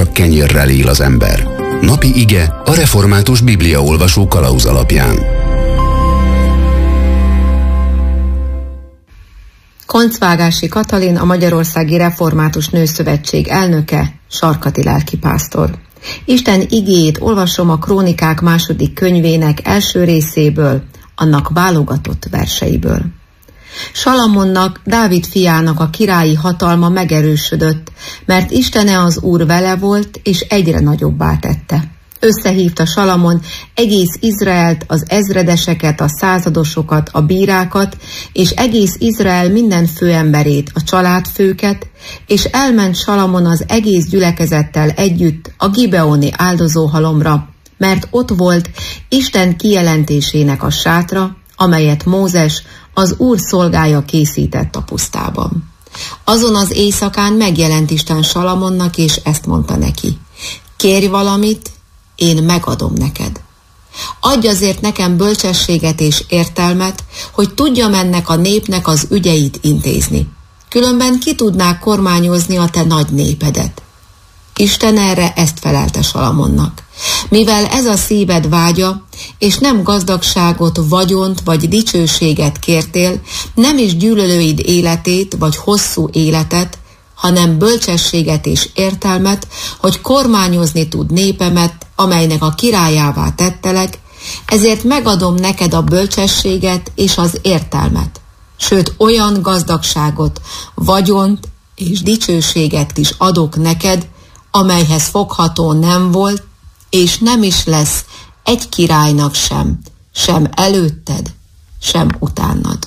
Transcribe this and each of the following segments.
csak kenyérrel él az ember. Napi ige a református bibliaolvasó kalauz alapján. Koncvágási Katalin, a Magyarországi Református Nőszövetség elnöke, sarkati lelkipásztor. Isten igéjét olvasom a Krónikák második könyvének első részéből, annak válogatott verseiből. Salamonnak, Dávid fiának a királyi hatalma megerősödött, mert Istene az Úr vele volt, és egyre nagyobbá tette. Összehívta Salamon egész Izraelt, az ezredeseket, a századosokat, a bírákat, és egész Izrael minden főemberét, a családfőket, és elment Salamon az egész gyülekezettel együtt a gibeoni áldozóhalomra, mert ott volt Isten kijelentésének a sátra, amelyet Mózes, az Úr szolgája készített a pusztában. Azon az éjszakán megjelent Isten Salamonnak, és ezt mondta neki: kérj valamit, én megadom neked. Adj azért nekem bölcsességet és értelmet, hogy tudjam ennek a népnek az ügyeit intézni. Különben ki tudnák kormányozni a te nagy népedet. Isten erre ezt felelte Salamonnak: mivel ez a szíved vágya, és nem gazdagságot, vagyont vagy dicsőséget kértél, nem is gyűlölőid életét vagy hosszú életet, hanem bölcsességet és értelmet, hogy kormányozni tud népemet, amelynek a királyává tettelek, ezért megadom neked a bölcsességet és az értelmet, sőt olyan gazdagságot, vagyont és dicsőséget is adok neked, amelyhez fogható nem volt, és nem is lesz egy királynak sem előtted, sem utánad.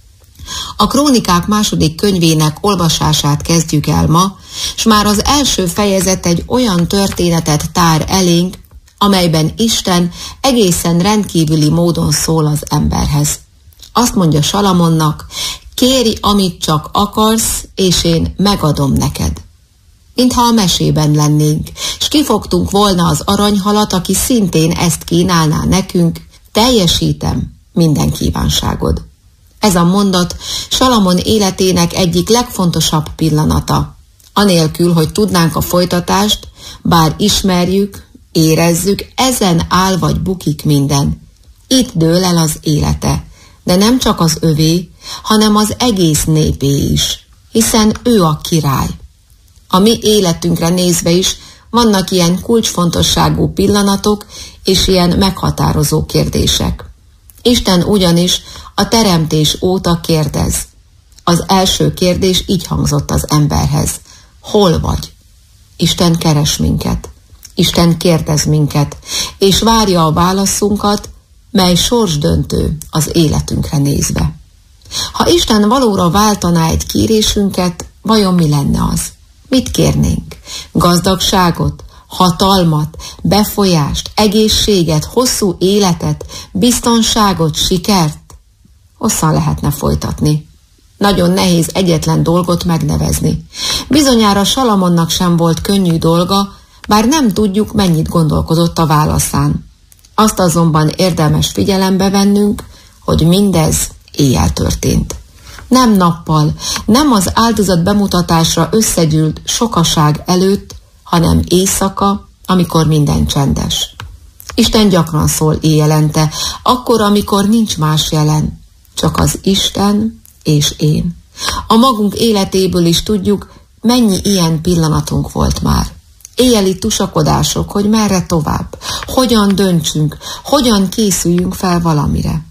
A Krónikák második könyvének olvasását kezdjük el ma, s már az első fejezet egy olyan történetet tár elénk, amelyben Isten egészen rendkívüli módon szól az emberhez. Azt mondja Salamonnak: kérj, amit csak akarsz, és én megadom neked. Mintha a mesében lennénk, s kifogtunk volna az aranyhalat, aki szintén ezt kínálná nekünk: teljesítem minden kívánságod. Ez a mondat Salamon életének egyik legfontosabb pillanata. Anélkül, hogy tudnánk a folytatást, bár ismerjük, érezzük, ezen áll vagy bukik minden. Itt dől el az élete, de nem csak az övé, hanem az egész népé is, hiszen ő a király. A mi életünkre nézve is vannak ilyen kulcsfontosságú pillanatok és ilyen meghatározó kérdések. Isten ugyanis a teremtés óta kérdez. Az első kérdés így hangzott az emberhez: hol vagy? Isten keres minket. Isten kérdez minket, és várja a válaszunkat, mely sorsdöntő az életünkre nézve. Ha Isten valóra váltaná egy kérésünket, vajon mi lenne az? Mit kérnénk? Gazdagságot, hatalmat, befolyást, egészséget, hosszú életet, biztonságot, sikert? Hosszan lehetne folytatni. Nagyon nehéz egyetlen dolgot megnevezni. Bizonyára Salamonnak sem volt könnyű dolga, bár nem tudjuk, mennyit gondolkodott a válaszán. Azt azonban érdemes figyelembe vennünk, hogy mindez éjjel történt. Nem nappal, nem az áldozat bemutatásra összegyűlt sokaság előtt, hanem éjszaka, amikor minden csendes. Isten gyakran szól éjjelente, akkor, amikor nincs más jelen, csak az Isten és én. A magunk életéből is tudjuk, mennyi ilyen pillanatunk volt már. Éjjeli tusakodások, hogy merre tovább, hogyan döntsünk, hogyan készüljünk fel valamire.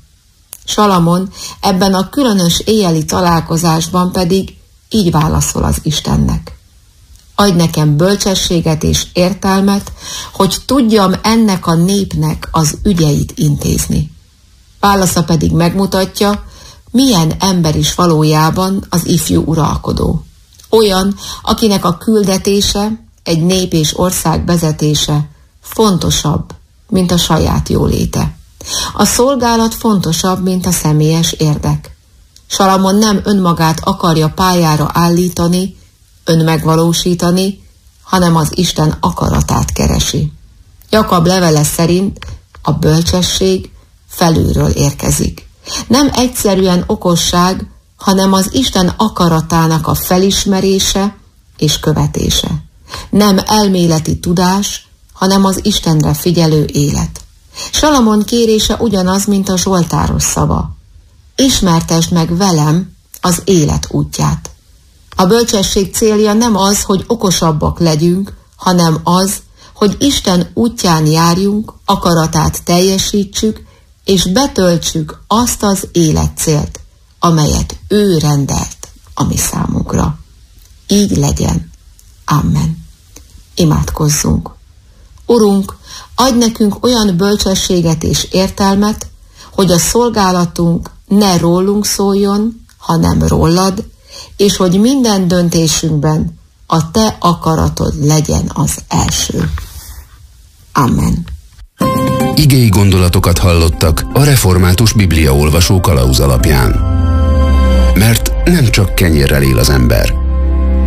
Salamon ebben a különös éjjeli találkozásban pedig így válaszol az Istennek: adj nekem bölcsességet és értelmet, hogy tudjam ennek a népnek az ügyeit intézni. Válasza pedig megmutatja, milyen ember is valójában az ifjú uralkodó. Olyan, akinek a küldetése, egy nép és ország vezetése fontosabb, mint a saját jóléte. A szolgálat fontosabb, mint a személyes érdek. Salamon nem önmagát akarja pályára állítani, önmegvalósítani, hanem az Isten akaratát keresi. Jakab levele szerint a bölcsesség felülről érkezik. Nem egyszerűen okosság, hanem az Isten akaratának a felismerése és követése. Nem elméleti tudás, hanem az Istenre figyelő élet. Salamon kérése ugyanaz, mint a zsoltáros szava. Ismertesd meg velem az élet útját. A bölcsesség célja nem az, hogy okosabbak legyünk, hanem az, hogy Isten útján járjunk, akaratát teljesítsük, és betöltsük azt az életcélt, amelyet ő rendelt a mi számunkra. Így legyen. Amen. Imádkozzunk. Urunk, adj nekünk olyan bölcsességet és értelmet, hogy a szolgálatunk ne rólunk szóljon, hanem rólad, és hogy minden döntésünkben a te akaratod legyen az első. Amen. Igei gondolatokat hallottak a Református Bibliaolvasó kalauz alapján. Mert nem csak kenyérrel él az ember,